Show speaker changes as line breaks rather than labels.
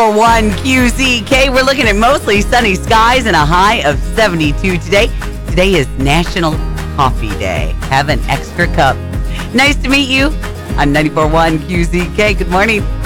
One QZK. We're looking at mostly sunny skies and a high of 72 today. Today is National Coffee Day. Have an extra cup. Nice to meet you on 94.1 QZK. Good morning.